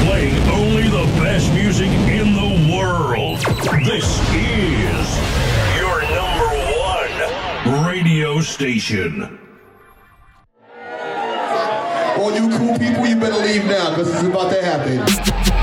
Playing only the best music in the world. This is your #1 radio station. All you cool people, you better leave now, because it's about to happen.